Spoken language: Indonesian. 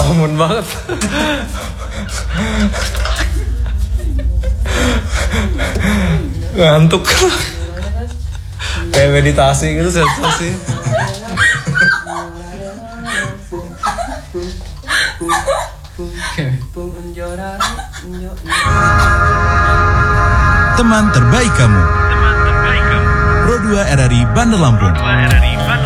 Ngelamun banget. Ngantuk. Kayak meditasi gitu sensasi. Teman terbaik kamu. Pro 2 RRI Bandar Lampung.